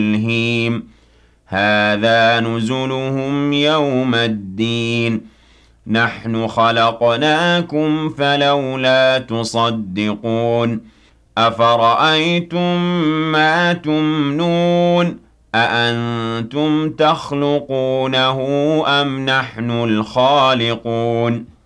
ملهيم هذا نزلهم يوم الدين نحن خلقناكم فلولا تصدقون أفرأيتم ما تمنون أأنتم تخلقونه أم نحن الخالقون